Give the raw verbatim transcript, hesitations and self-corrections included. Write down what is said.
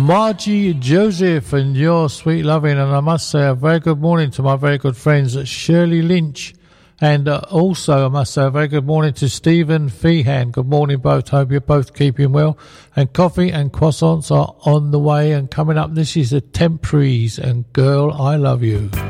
Margie Joseph and your sweet loving. And I must say a very good morning to my very good friends Shirley Lynch. And uh, also, I must say a very good morning to Stephen Feehan. Good morning, both. Hope you're both keeping well. And coffee and croissants are on the way and coming up. This is the Temporaries and Girl, I Love You.